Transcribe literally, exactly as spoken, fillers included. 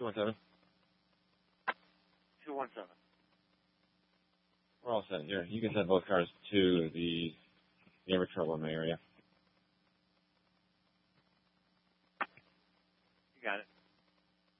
two one seven. two one seven. We're all set here. You can send both cars to the Never Trouble in my area. You got it.